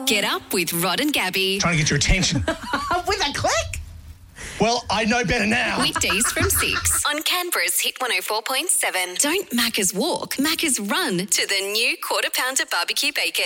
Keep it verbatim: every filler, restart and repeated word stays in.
Get up with Rod and Gabby. Trying to get your attention. With a click? Well, I know better now. Weekdays from six on Canberra's Hit one oh four point seven. Don't Macca's walk, Macca's run to the new Quarter Pounder Barbecue Bacon.